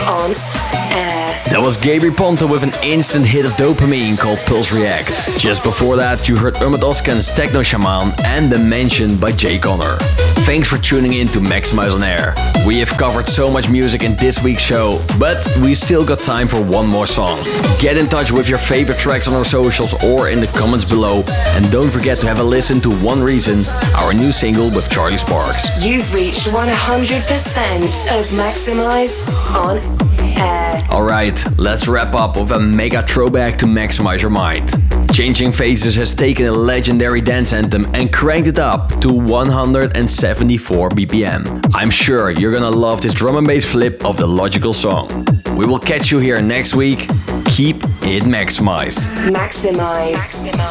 on air. That was Gabriel Ponte with an instant hit of dopamine called Pulse React. Just before that, you heard Umut Özkan's Techno Shaman and Dimension by Jay Connor. Thanks for tuning in to Maximize on Air. We have covered so much music in this week's show, but we still got time for one more song. Get in touch with your favorite tracks on our socials or in the comments below, and don't forget to have a listen to One Reason, our new single with Charlie Sparks. You've reached 100% of Maximize on air. Alright, let's wrap up with a mega throwback to Maximize Your Mind. Changing Faces has taken a legendary dance anthem and cranked it up to 174 BPM. I'm sure you're gonna love this drum and bass flip of the Logical song. We will catch you here next week. Keep it maximized. Maximize.